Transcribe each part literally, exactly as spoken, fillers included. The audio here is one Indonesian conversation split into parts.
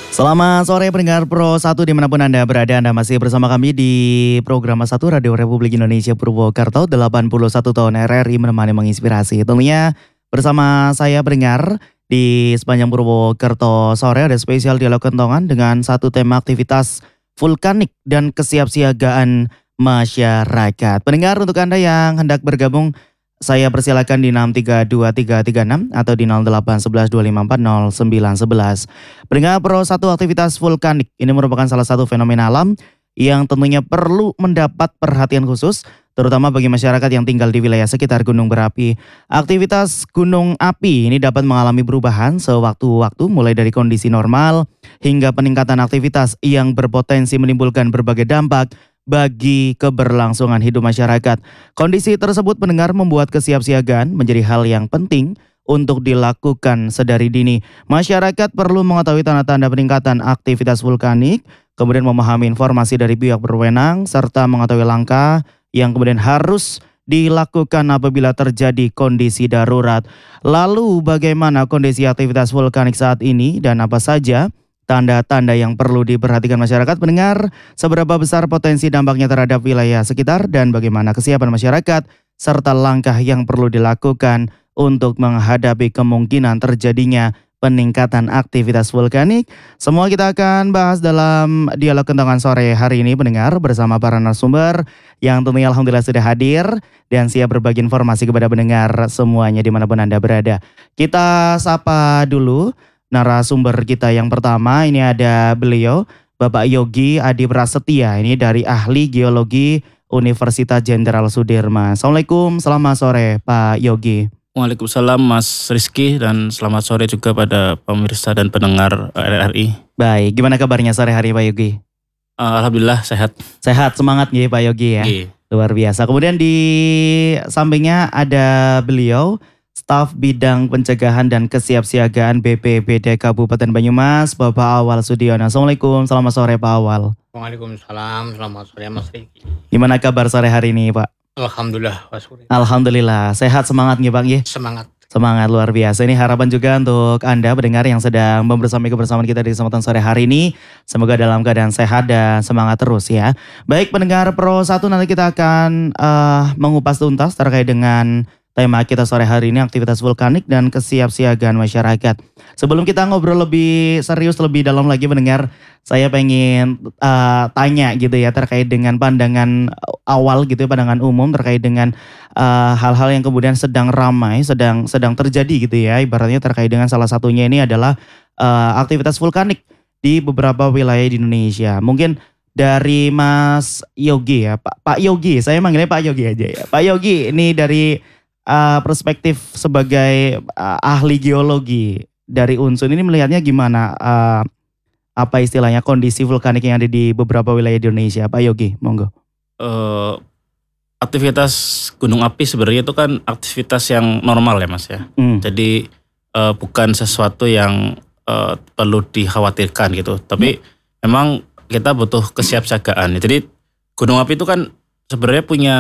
Selamat sore pendengar Pro satu dimanapun Anda berada. Anda masih bersama kami di program satu Radio Republik Indonesia Purwokerto. Delapan puluh satu tahun R R I menemani menginspirasi. Tentunya bersama saya pendengar di sepanjang Purwokerto sore ada spesial dialog kentongan dengan satu tema aktivitas vulkanik dan kesiapsiagaan masyarakat. Pendengar, untuk Anda yang hendak bergabung, saya persilakan di enam tiga dua tiga tiga enam atau di nol delapan satu satu dua lima empat nol sembilan satu satu. Pendengar Pro satu, aktivitas vulkanik ini merupakan salah satu fenomena alam yang tentunya perlu mendapat perhatian khusus, terutama bagi masyarakat yang tinggal di wilayah sekitar gunung berapi. Aktivitas gunung api ini dapat mengalami perubahan sewaktu-waktu, mulai dari kondisi normal hingga peningkatan aktivitas yang berpotensi menimbulkan berbagai dampak bagi keberlangsungan hidup masyarakat. Kondisi tersebut pendengar membuat kesiapsiagaan menjadi hal yang penting untuk dilakukan sedari dini. Masyarakat perlu mengetahui tanda-tanda peningkatan aktivitas vulkanik, kemudian memahami informasi dari pihak berwenang, serta mengetahui langkah yang kemudian harus dilakukan apabila terjadi kondisi darurat. Lalu bagaimana kondisi aktivitas vulkanik saat ini dan apa saja tanda-tanda yang perlu diperhatikan masyarakat? Pendengar, seberapa besar potensi dampaknya terhadap wilayah sekitar dan bagaimana kesiapan masyarakat serta langkah yang perlu dilakukan untuk menghadapi kemungkinan terjadinya peningkatan aktivitas vulkanik? Semua kita akan bahas dalam dialog kentongan sore hari ini, pendengar, bersama para narasumber yang tentunya alhamdulillah sudah hadir dan siap berbagi informasi kepada pendengar semuanya dimanapun Anda berada. Kita sapa dulu narasumber kita yang pertama. Ini ada beliau, Bapak Yogi Adi Prasetya, ini dari Ahli Geologi Universitas Jenderal Sudirman. Assalamualaikum, selamat sore Pak Yogi. Waalaikumsalam Mas Rizky, dan selamat sore juga pada pemirsa dan pendengar R R I. Baik, gimana kabarnya sore hari Pak Yogi? Alhamdulillah sehat. Sehat, semangat nih Pak Yogi ya. Iyi. Luar biasa. Kemudian di sampingnya ada beliau, Staf Bidang Pencegahan dan Kesiapsiagaan B P B D Kabupaten Banyumas, Bapak Awal Sudiono. Assalamualaikum, selamat sore Pak Awal. Waalaikumsalam, selamat sore Mas Riki. Gimana kabar sore hari ini Pak? Alhamdulillah, Mas Riki. Alhamdulillah, sehat, semangat nih Pak ya? Semangat. Semangat, luar biasa. Ini harapan juga untuk Anda pendengar yang sedang membersamai kebersamaan kita di kesempatan sore hari ini. Semoga dalam keadaan sehat dan semangat terus ya. Baik pendengar Pro satu, nanti kita akan uh, mengupas tuntas terkait dengan tema kita sore hari ini, aktivitas vulkanik dan kesiapsiagaan masyarakat. Sebelum kita ngobrol lebih serius, lebih dalam lagi pendengar, saya pengen uh, tanya gitu ya terkait dengan pandangan awal gitu ya, pandangan umum terkait dengan uh, hal-hal yang kemudian sedang ramai, sedang sedang terjadi gitu ya. Ibaratnya terkait dengan salah satunya ini adalah uh, aktivitas vulkanik di beberapa wilayah di Indonesia. Mungkin dari Mas Yogi ya, Pak, Pak Yogi, saya manggilnya Pak Yogi aja ya. Pak Yogi, ini dari Uh, perspektif sebagai uh, ahli geologi dari U N S U N ini melihatnya gimana, uh, apa istilahnya kondisi vulkanik yang ada di beberapa wilayah di Indonesia, Pak Yogi, monggo. Uh, aktivitas gunung api sebenarnya itu kan aktivitas yang normal ya Mas ya. Hmm. Jadi uh, bukan sesuatu yang uh, perlu dikhawatirkan gitu. Tapi hmm. memang kita butuh kesiapsiagaan. Jadi gunung api itu kan sebenarnya punya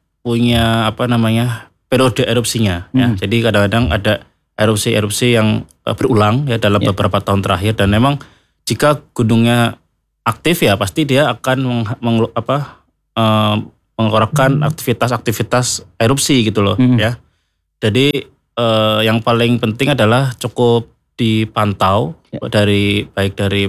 punya apa namanya periode erupsinya hmm. ya. Jadi kadang-kadang ada erupsi-erupsi yang uh, berulang ya dalam yeah. beberapa tahun terakhir, dan memang jika gunungnya aktif ya pasti dia akan meng, meng, apa, uh, mengeluarkan hmm. aktivitas-aktivitas erupsi gitu loh hmm. ya. Jadi uh, yang paling penting adalah cukup dipantau yeah. dari baik dari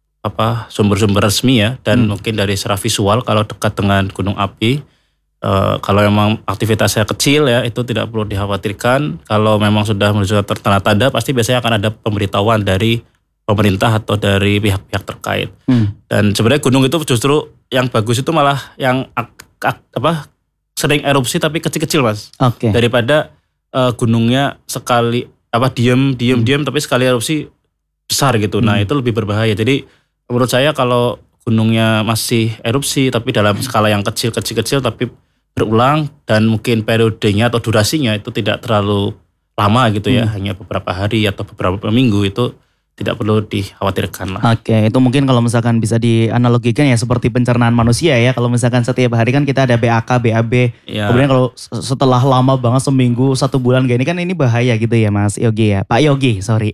apa sumber-sumber resmi ya, dan hmm. mungkin dari secara visual kalau dekat dengan gunung api. Uh, kalau memang aktivitasnya kecil ya itu tidak perlu dikhawatirkan. Kalau memang sudah menunjukkan tanda-tanda pasti biasanya akan ada pemberitahuan dari pemerintah atau dari pihak-pihak terkait. Hmm. Dan sebenarnya gunung itu justru yang bagus itu malah yang ak, ak, apa sering erupsi tapi kecil-kecil Mas. Okay. Daripada uh, gunungnya sekali apa diem diem hmm. diem tapi sekali erupsi besar gitu. Hmm. Nah itu lebih berbahaya. Jadi menurut saya kalau gunungnya masih erupsi tapi dalam skala yang kecil-kecil-kecil tapi berulang dan mungkin periodenya atau durasinya itu tidak terlalu lama gitu ya, hmm. hanya beberapa hari atau beberapa minggu, itu tidak perlu dikhawatirkan lah. Oke, itu mungkin kalau misalkan bisa dianalogikan ya seperti pencernaan manusia ya. Kalau misalkan setiap hari kan kita ada B A K, B A B. Ya. Kemudian kalau setelah lama banget seminggu, satu bulan kayak ini kan ini bahaya gitu ya Mas Yogi ya. Pak Yogi, sorry.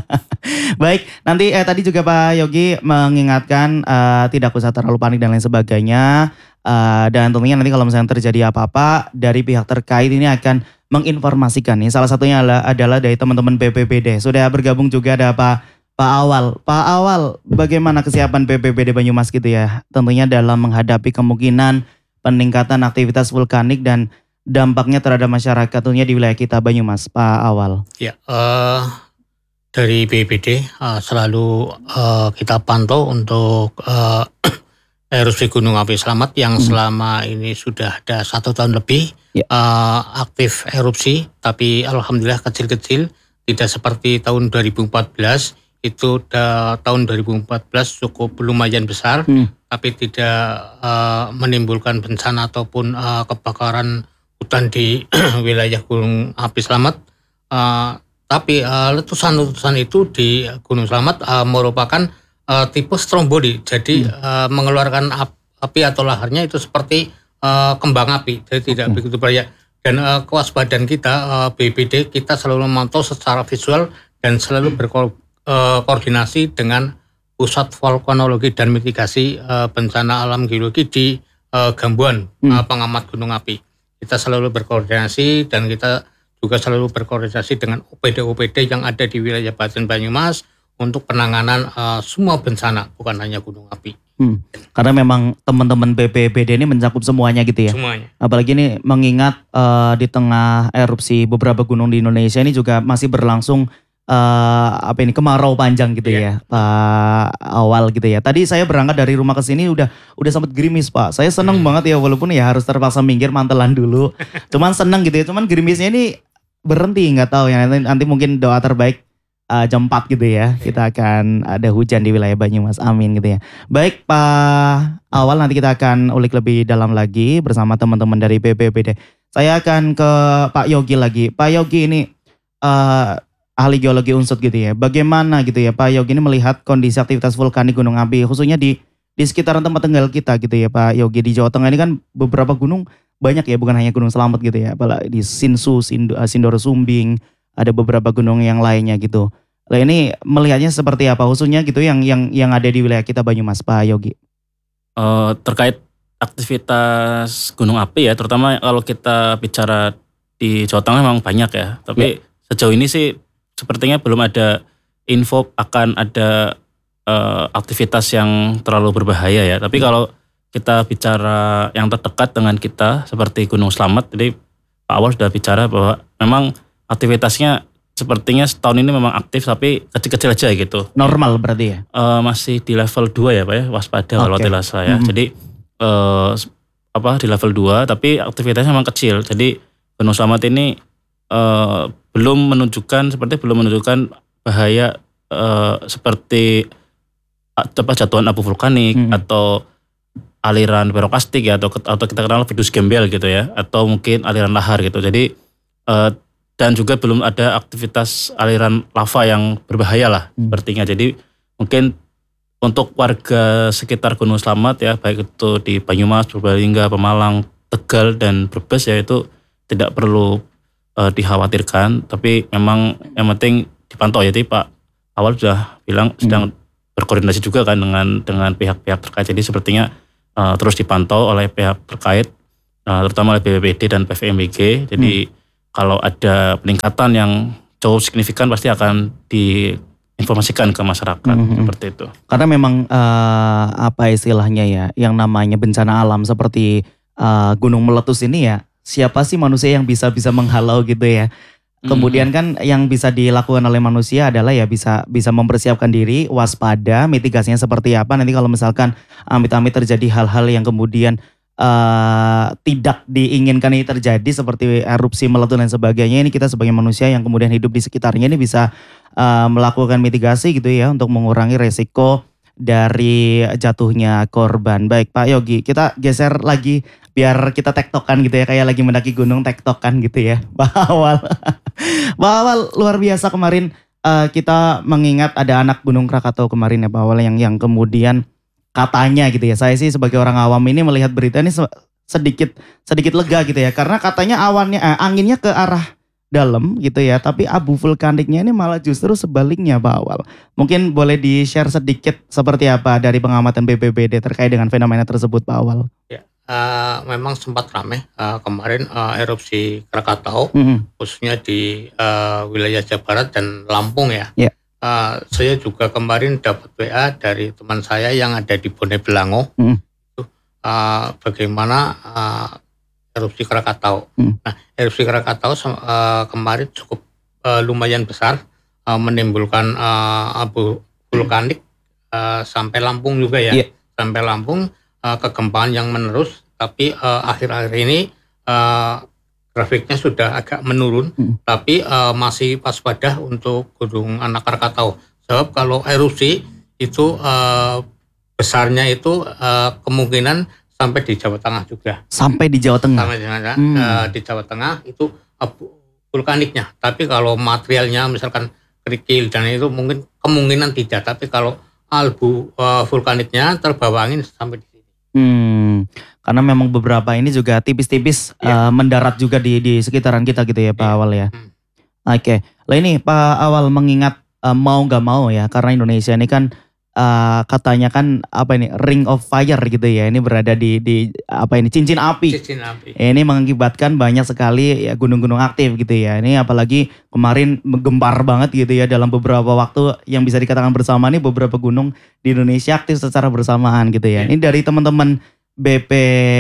Baik, nanti eh, tadi juga Pak Yogi mengingatkan uh, tidak usah terlalu panik dan lain sebagainya. Uh, dan tentunya nanti kalau misalnya terjadi apa-apa dari pihak terkait ini akan menginformasikan nih. Salah satunya adalah, adalah dari teman-teman B P B D. Sudah bergabung juga ada Pak Pak Awal. Pak Awal, bagaimana kesiapan B P B D Banyumas gitu ya? Tentunya dalam menghadapi kemungkinan peningkatan aktivitas vulkanik dan dampaknya terhadap masyarakat tentunya di wilayah kita Banyumas. Pak Awal. Ya, uh, dari B P B D uh, selalu uh, kita pantau untuk uh, erupsi Gunung Api Slamet yang hmm. selama ini sudah ada satu tahun lebih ya. uh, aktif erupsi, tapi alhamdulillah kecil-kecil, tidak seperti tahun dua ribu empat belas, itu da, tahun dua ribu empat belas cukup lumayan besar, hmm. tapi tidak uh, menimbulkan bencana ataupun uh, kebakaran hutan di wilayah Gunung Api Slamet. Uh, tapi uh, letusan-letusan itu di Gunung Slamet uh, merupakan Uh, tipe stromboli, jadi hmm. uh, mengeluarkan api atau laharnya itu seperti uh, kembang api, jadi tidak hmm. begitu bahaya. Dan uh, kewaspadaan kita uh, B P B D kita selalu memantau secara visual dan selalu berkoordinasi uh, dengan Pusat Vulkanologi dan Mitigasi uh, Bencana Alam Geologi di uh, Gambuan, hmm. uh, pengamat gunung api. Kita selalu berkoordinasi dan kita juga selalu berkoordinasi dengan O P D-O P D yang ada di wilayah Kabupaten Banyumas untuk penanganan uh, semua bencana, bukan hanya gunung api. Hmm. Karena memang teman-teman B P B D ini mencakup semuanya gitu ya. Semuanya. Apalagi ini mengingat uh, di tengah erupsi beberapa gunung di Indonesia ini juga masih berlangsung uh, apa ini kemarau panjang gitu yeah. ya, Pak Awal gitu ya. Tadi saya berangkat dari rumah ke sini udah udah sempat gerimis Pak. Saya seneng hmm. banget ya walaupun ya harus terpaksa minggir mantelan dulu. Cuman seneng gitu ya. Cuman gerimisnya ini berhenti nggak tahu ya nanti, nanti mungkin doa terbaik. Uh, jam empat gitu ya, kita akan ada hujan di wilayah Banyumas, amin gitu ya. Baik Pak Awal, nanti kita akan ulik lebih dalam lagi bersama teman-teman dari B P B D. Saya akan ke Pak Yogi lagi. Pak Yogi ini uh, ahli geologi Unsud gitu ya. Bagaimana gitu ya Pak Yogi ini melihat kondisi aktivitas vulkanik gunung api khususnya di di sekitaran tempat tinggal kita gitu ya Pak Yogi. Di Jawa Tengah ini kan beberapa gunung banyak ya, bukan hanya Gunung Slamet gitu ya. Apalagi di Sinsu, Sindo, Sindoro Sumbing, ada beberapa gunung yang lainnya gitu. Nah ini melihatnya seperti apa khususnya gitu yang yang yang ada di wilayah kita Banyumas Pak Yogi? Uh, terkait aktivitas gunung api ya, terutama kalau kita bicara di Jawa Tengah memang banyak ya. Tapi ya. Sejauh ini sih sepertinya belum ada info akan ada uh, aktivitas yang terlalu berbahaya ya. Tapi ya. Kalau kita bicara yang terdekat dengan kita seperti Gunung Slamet, jadi Pak Awal sudah bicara bahwa memang aktivitasnya sepertinya setahun ini memang aktif tapi kecil-kecil aja gitu. Normal berarti ya? Uh, masih di level dua ya Pak ya, waspada okay. kalau tidak salah ya. Mm-hmm. Jadi uh, apa di level dua tapi aktivitasnya memang kecil. Jadi Gunung Slamet ini uh, belum menunjukkan, seperti belum menunjukkan bahaya uh, seperti apa jatuhan abu vulkanik mm-hmm. atau aliran piroklastik ya, atau atau kita kenal vidus gembel gitu ya, atau mungkin aliran lahar gitu. Jadi uh, dan juga belum ada aktivitas aliran lava yang berbahaya lah hmm. sepertinya. Jadi mungkin untuk warga sekitar Gunung Slamet ya, baik itu di Banyumas, Purbalingga, Pemalang, Tegal dan Brebes ya, itu tidak perlu uh, dikhawatirkan. Tapi memang yang penting dipantau ya. Jadi Pak Awal sudah bilang hmm. sedang berkoordinasi juga kan dengan dengan pihak-pihak terkait. Jadi sepertinya uh, terus dipantau oleh pihak terkait, uh, terutama oleh B P B D dan P V M B G. Jadi hmm. kalau ada peningkatan yang cukup signifikan pasti akan diinformasikan ke masyarakat mm-hmm. seperti itu. Karena memang uh, apa istilahnya ya, yang namanya bencana alam seperti uh, gunung meletus ini ya, siapa sih manusia yang bisa bisa menghalau gitu ya. Kemudian kan yang bisa dilakukan oleh manusia adalah ya bisa bisa mempersiapkan diri, waspada, mitigasinya seperti apa. Nanti kalau misalkan amit-amit terjadi hal-hal yang kemudian Uh, tidak diinginkan ini terjadi seperti erupsi meletus dan sebagainya, ini kita sebagai manusia yang kemudian hidup di sekitarnya ini bisa uh, melakukan mitigasi gitu ya untuk mengurangi resiko dari jatuhnya korban. Baik Pak Yogi, kita geser lagi biar kita tektokan gitu ya, kayak lagi mendaki gunung tektokan gitu ya Pak Awal. Pak Awal luar biasa kemarin uh, kita mengingat ada anak Gunung Krakatau kemarin ya Pak Awal yang yang kemudian katanya gitu ya. Saya sih sebagai orang awam ini melihat berita ini sedikit sedikit lega gitu ya. Karena katanya awannya eh, anginnya ke arah dalam gitu ya, tapi abu vulkaniknya ini malah justru sebaliknya Pak Awal. Mungkin boleh di-share sedikit seperti apa dari pengamatan B P B D terkait dengan fenomena tersebut Pak Awal? Ya, uh, memang sempat ramai uh, kemarin uh, erupsi Krakatau, mm-hmm. khususnya di uh, wilayah Jawa Barat dan Lampung ya. Yeah. Uh, saya juga kemarin dapat W A dari teman saya yang ada di Bone Belango, mm-hmm. itu, uh, bagaimana uh, erupsi Krakatau. Hmm. Nah, erupsi Krakatau uh, kemarin cukup uh, lumayan besar, uh, menimbulkan uh, abu vulkanik uh, sampai Lampung juga ya, yeah. sampai Lampung uh, kegempaan yang menerus. Tapi uh, akhir-akhir ini uh, grafiknya sudah agak menurun, hmm. tapi uh, masih waspada untuk Gunung Anak Krakatau. Sebab kalau erupsi itu uh, besarnya itu uh, kemungkinan sampai di Jawa Tengah juga. Sampai di Jawa Tengah? Sampai di, hmm. uh, di Jawa Tengah itu abu vulkaniknya. Tapi kalau materialnya misalkan kerikil dan itu mungkin kemungkinan tidak. Tapi kalau abu uh, vulkaniknya terbawa angin sampai di sini. Hmm, karena memang beberapa ini juga tipis-tipis ya. uh, mendarat juga di di sekitaran kita gitu ya Pak ya. Awal ya. Hmm. Oke, okay. Lah ini Pak Awal mengingat uh, mau nggak mau ya, karena Indonesia ini kan Uh, katanya kan apa ini ring of fire gitu ya, ini berada di di apa ini cincin api. Cincin api. Ini mengakibatkan banyak sekali ya gunung-gunung aktif gitu ya. Ini apalagi kemarin menggempar banget gitu ya dalam beberapa waktu yang bisa dikatakan bersama nih beberapa gunung di Indonesia aktif secara bersamaan gitu ya. Yeah. Ini dari teman-teman B P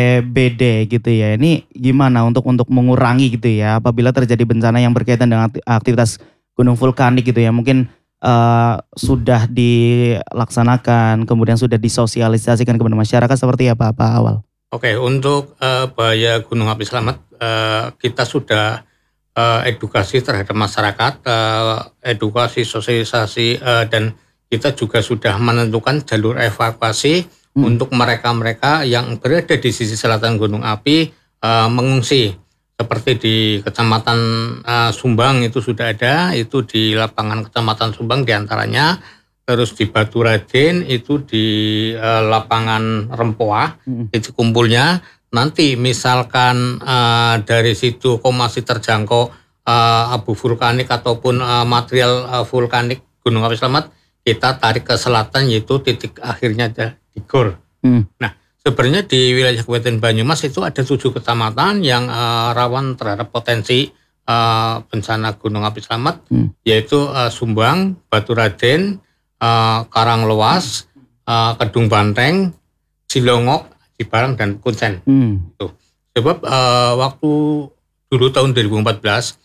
B D gitu ya. Ini gimana untuk untuk mengurangi gitu ya apabila terjadi bencana yang berkaitan dengan aktivitas gunung vulkanik gitu ya. Mungkin Uh, sudah dilaksanakan, kemudian sudah disosialisasikan kepada masyarakat seperti apa Pak Awal? Oke, untuk uh, bahaya gunung api selamat, uh, kita sudah uh, edukasi terhadap masyarakat, uh, edukasi, sosialisasi, uh, dan kita juga sudah menentukan jalur evakuasi hmm. untuk mereka-mereka yang berada di sisi selatan gunung api uh, mengungsi. Seperti di Kecamatan uh, Sumbang itu sudah ada, itu di lapangan Kecamatan Sumbang diantaranya, terus di Batu Raden itu di uh, lapangan Rempoa, hmm. itu kumpulnya. Nanti misalkan uh, dari situ kok masih terjangkau uh, abu vulkanik ataupun uh, material uh, vulkanik gunung api selamat, kita tarik ke selatan yaitu titik akhirnya di Gor. Hmm. Nah, sebenarnya di wilayah Kabupaten Banyumas itu ada tujuh kecamatan yang uh, rawan terhadap potensi uh, bencana gunung api selamat, hmm. yaitu uh, Sumbang, Batu Raden, uh, Karanglewas, uh, Kedung Banteng, Cilongok, Cibarang, dan Kuncen. Hmm. Tuh. Sebab uh, waktu dulu tahun dua ribu empat belas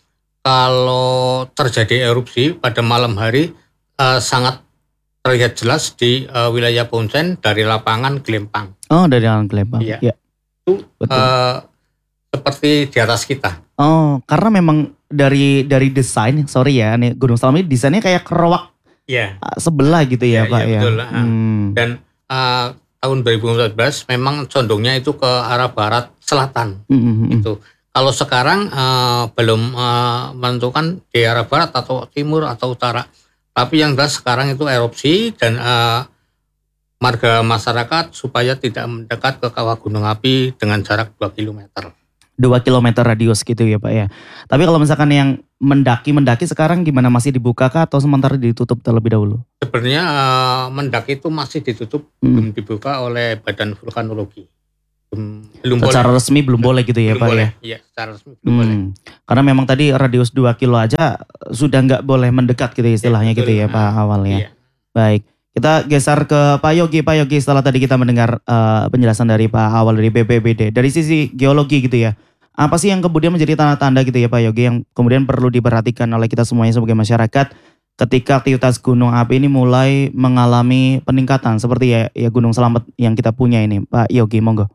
kalau terjadi erupsi pada malam hari uh, sangat terlihat jelas di uh, wilayah Kuncen dari lapangan Gelempang. Oh, dari lapangan Gelempang. Iya. Ya. Itu uh, seperti di atas kita. Oh, karena memang dari dari desain, sorry ya, nih Gunung Selamat ini desainnya kayak kerowak. Iya. Uh, sebelah gitu ya, ya Pak ya. Betul. Hmm. Dan uh, tahun dua ribu empat belas memang condongnya itu ke arah barat selatan. Mm-hmm. Itu. Kalau sekarang uh, belum uh, menentukan di arah barat atau timur atau utara. Tapi yang jelas sekarang itu erupsi dan uh, marga masyarakat supaya tidak mendekat ke kawah gunung api dengan jarak dua kilometer. dua kilometer radius gitu ya Pak ya. Tapi kalau misalkan yang mendaki-mendaki sekarang gimana, masih dibuka kah atau sementara ditutup terlebih dahulu? Sebenarnya uh, mendaki itu masih ditutup, hmm. belum dibuka oleh Badan Vulkanologi. Belum, belum secara boleh. resmi belum boleh gitu ya belum Pak boleh. ya? Iya, secara resmi belum hmm. boleh. Karena memang tadi radius dua kilo aja sudah nggak boleh mendekat gitu istilahnya ya, gitu ya Pak Awal ya. Iya. Baik, kita geser ke Pak Yogi. Pak Yogi, setelah tadi kita mendengar uh, penjelasan dari Pak Awal dari B P B D, dari sisi geologi gitu ya, apa sih yang kemudian menjadi tanda-tanda gitu ya Pak Yogi yang kemudian perlu diperhatikan oleh kita semuanya sebagai masyarakat ketika aktivitas gunung api ini mulai mengalami peningkatan seperti ya, ya Gunung Selamat yang kita punya ini, Pak Yogi, monggo.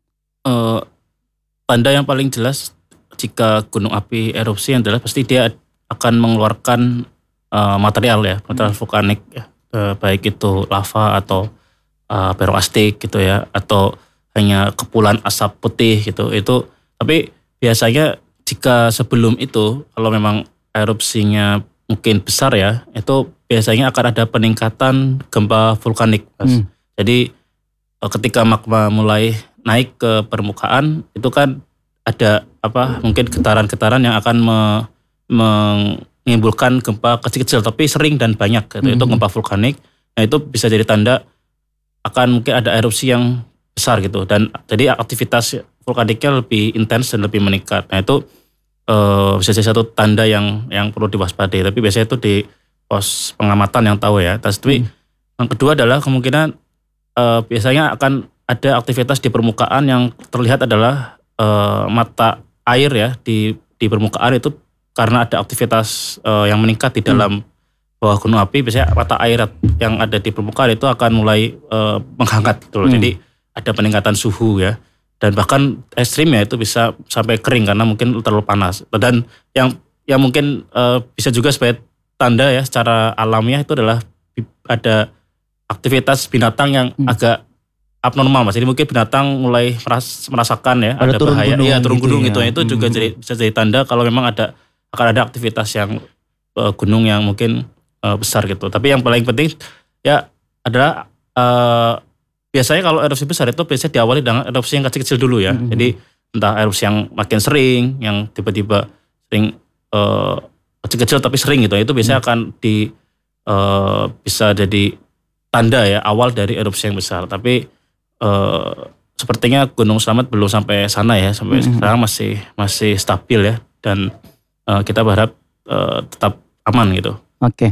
Uh, tanda yang paling jelas jika gunung api erupsi yang jelas pasti dia akan mengeluarkan uh, material ya, material hmm. vulkanik ya, uh, baik itu lava atau uh, piroklastik gitu ya, atau hanya kepulan asap putih gitu. Itu tapi biasanya jika sebelum itu kalau memang erupsinya mungkin besar ya, itu biasanya akan ada peningkatan gempa vulkanik, Mas. Hmm. Jadi ketika magma mulai naik ke permukaan, itu kan ada apa mungkin getaran-getaran yang akan me, menimbulkan gempa kecil-kecil tapi sering dan banyak gitu. Hmm. Itu gempa vulkanik. Nah, itu bisa jadi tanda akan mungkin ada erupsi yang besar gitu, dan jadi aktivitas vulkaniknya lebih intens dan lebih meningkat. Nah, itu uh, bisa jadi satu tanda yang yang perlu diwaspadai. Tapi biasanya itu di pos pengamatan yang tahu ya. Tapi hmm. yang kedua adalah kemungkinan uh, biasanya akan ada aktivitas di permukaan yang terlihat adalah uh, mata air ya di di permukaan itu karena ada aktivitas uh, yang meningkat di dalam hmm. bawah gunung api. Biasanya mata air yang ada di permukaan itu akan mulai uh, menghangat gitu loh. Hmm. Jadi ada peningkatan suhu ya, dan bahkan ekstrimnya itu bisa sampai kering karena mungkin terlalu panas. Dan yang yang mungkin uh, bisa juga sebagai tanda ya secara alamiah itu adalah ada aktivitas binatang yang hmm. agak abnormal, Mas. Jadi mungkin binatang mulai meras, merasakan ya ada, ada bahaya, iya turun gunung gitu, ya. Itu hmm. juga jadi bisa jadi tanda kalau memang ada akan ada aktivitas yang uh, gunung yang mungkin uh, besar gitu. Tapi yang paling penting ya adalah uh, biasanya kalau erupsi besar itu biasanya diawali dengan erupsi yang kecil-kecil dulu ya. Mm-hmm. Jadi entah erupsi yang makin sering, yang tiba-tiba sering uh, kecil-kecil tapi sering gitu. Itu biasanya mm-hmm. akan di uh, bisa jadi tanda ya awal dari erupsi yang besar. Tapi uh, sepertinya Gunung Slamet belum sampai sana ya. Sampai mm-hmm. sekarang masih masih stabil ya, dan uh, kita berharap uh, tetap aman gitu. Oke. Okay.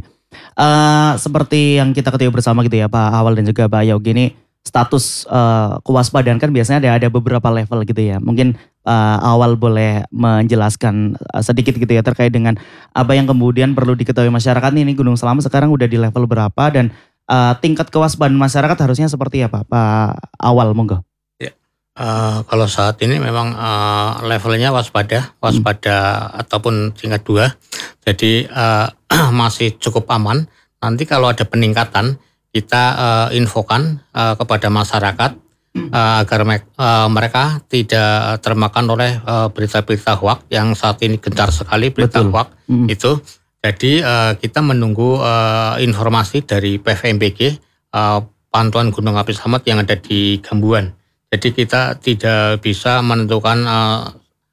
Uh, seperti yang kita ketahui bersama gitu ya Pak Awal dan juga Pak Yogi, ini status uh, kewaspadaan kan biasanya ada ada beberapa level gitu ya. Mungkin uh, Awal boleh menjelaskan uh, sedikit gitu ya terkait dengan apa yang kemudian perlu diketahui masyarakat nih, ini Gunung Slamet sekarang udah di level berapa, dan uh, tingkat kewaspadaan masyarakat harusnya seperti apa Pak Awal, monggo. Ya, uh, kalau saat ini memang uh, levelnya waspada, waspada hmm. ataupun tingkat dua, jadi uh, masih cukup aman. Nanti kalau ada peningkatan, kita uh, infokan uh, kepada masyarakat uh, agar me- uh, mereka tidak termakan oleh uh, berita-berita hoax yang saat ini gencar sekali berita Betul. hoax mm. itu. Jadi uh, kita menunggu uh, informasi dari P V M B G uh, pantauan Gunung Api Slamet yang ada di Gambuan. Jadi kita tidak bisa menentukan uh,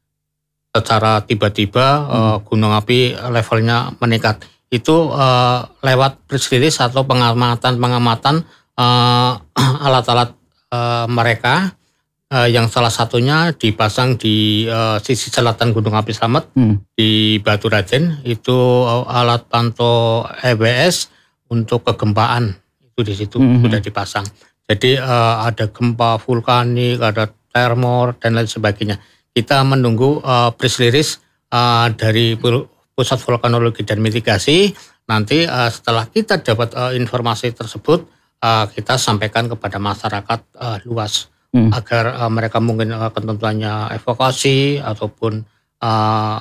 secara tiba-tiba uh, gunung api levelnya meningkat. Itu uh, lewat press release atau pengamatan-pengamatan uh, alat-alat uh, mereka uh, yang salah satunya dipasang di uh, sisi selatan Gunung Api Slamet hmm. di Batu Raden. Itu uh, alat pantau E B S untuk kegempaan itu di situ hmm. sudah dipasang. Jadi uh, ada gempa vulkanik, ada tremor dan lain sebagainya. Kita menunggu uh, press release uh, dari Pusat Vulkanologi dan Mitigasi. Nanti uh, setelah kita dapat uh, informasi tersebut, uh, kita sampaikan kepada masyarakat uh, luas hmm. agar uh, mereka mungkin uh, ketentuannya evakuasi ataupun uh,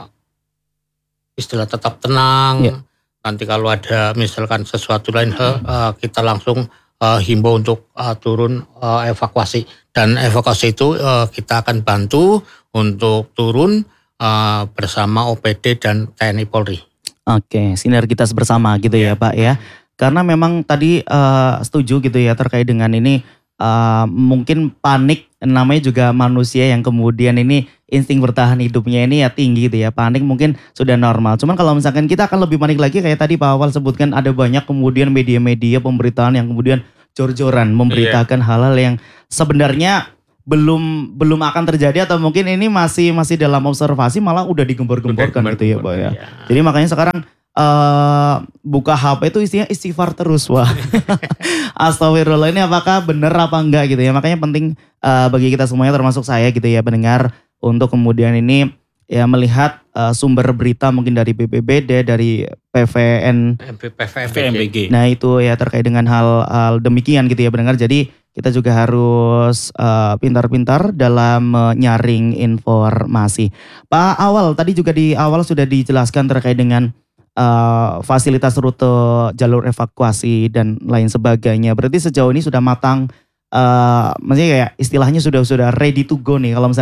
istilah tetap tenang. Yeah. Nanti kalau ada misalkan sesuatu lain hal, uh, kita langsung uh, himbau untuk uh, turun uh, evakuasi. Dan evakuasi itu uh, kita akan bantu untuk turun Uh, bersama O P D dan T N I Polri. Oke, sinergitas bersama gitu ya, ya Pak ya. Karena memang tadi uh, setuju gitu ya terkait dengan ini uh, mungkin panik, namanya juga manusia yang kemudian ini insting bertahan hidupnya ini ya tinggi gitu ya. Panik mungkin sudah normal. Cuman kalau misalkan kita akan lebih panik lagi kayak tadi Pak Awal sebutkan, ada banyak kemudian media-media pemberitaan yang kemudian jor-joran memberitakan yeah. hal-hal yang sebenarnya belum belum akan terjadi atau mungkin ini masih masih dalam observasi, malah udah digembor-gemborkan gitu ya Pak ya. ya. Jadi makanya sekarang uh, buka H P itu isinya istighfar terus, wah. Astagfirullah, ini apakah benar apa enggak gitu ya. Makanya penting uh, bagi kita semuanya termasuk saya gitu ya pendengar untuk kemudian ini ya melihat uh, sumber berita mungkin dari B P B D, dari P V N, P V M B G. Nah itu ya terkait dengan hal, hal demikian gitu ya pendengar. Jadi kita juga harus uh, pintar-pintar dalam menyaring informasi. Pak Awal, tadi juga di awal sudah dijelaskan terkait dengan uh, fasilitas rute jalur evakuasi dan lain sebagainya. Berarti sejauh ini sudah matang, uh, maksudnya kayak istilahnya sudah sudah ready to go nih. Kalau misalkan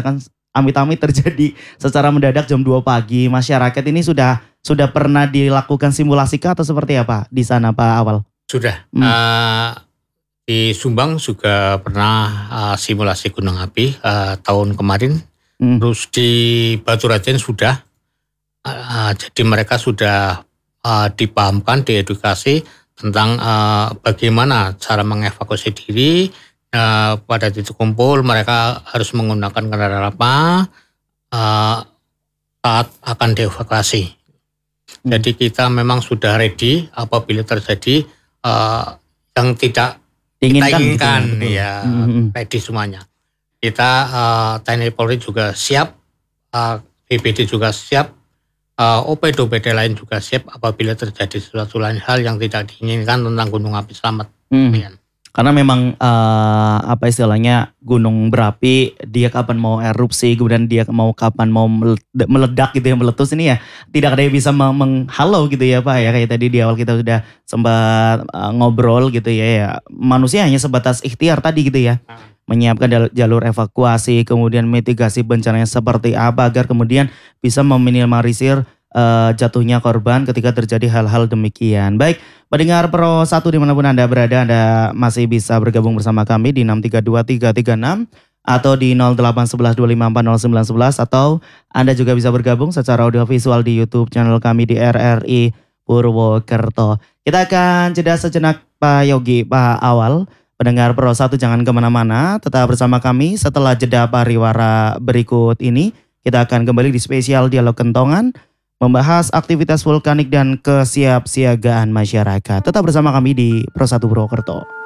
amit-amit terjadi secara mendadak jam dua pagi, masyarakat ini sudah sudah pernah dilakukan simulasi kah atau seperti apa di sana Pak Awal? Sudah. Hmm. Uh, di Sumbang juga pernah uh, simulasi gunung api uh, tahun kemarin. Hmm. Terus di Baturaden sudah. Uh, jadi mereka sudah uh, dipahamkan, diedukasi tentang uh, bagaimana cara mengevakuasi diri. Uh, pada titik kumpul mereka harus menggunakan kendaraan apa uh, saat akan dievakuasi. Hmm. Jadi kita memang sudah ready apabila terjadi uh, yang tidak Inginkan, kita inginkan, gitu, ya hmm. ready semuanya. Kita uh, T N I Polri juga siap, uh, B P D juga siap, uh, O P D O P D lain juga siap apabila terjadi sesuatu lain hal yang tidak diinginkan tentang gunung api selamat. Hmm. Karena memang uh, apa istilahnya gunung berapi, dia kapan mau erupsi, kemudian dia mau kapan mau meledak gitu ya, meletus ini ya tidak ada yang bisa menghalau gitu ya Pak ya. Kayak tadi di awal kita sudah sempat uh, ngobrol gitu ya, ya manusia hanya sebatas ikhtiar tadi gitu ya, menyiapkan jalur evakuasi, kemudian mitigasi bencananya seperti apa agar kemudian bisa meminimalisir Uh, jatuhnya korban ketika terjadi hal-hal demikian. Baik, pendengar Pro satu dimanapun Anda berada, Anda masih bisa bergabung bersama kami di enam tiga dua tiga tiga enam atau di nol delapan satu satu dua lima empat nol sembilan satu satu, atau Anda juga bisa bergabung secara audio visual di YouTube channel kami di R R I Purwokerto. Kita akan jeda sejenak Pak Yogi, Pak Awal. Pendengar Pro satu jangan kemana-mana, tetap bersama kami setelah jeda pariwara berikut ini. Kita akan kembali di spesial Dialog Kentongan, membahas aktivitas vulkanik dan kesiapsiagaan masyarakat. Tetap bersama kami di Pro satu Purwokerto.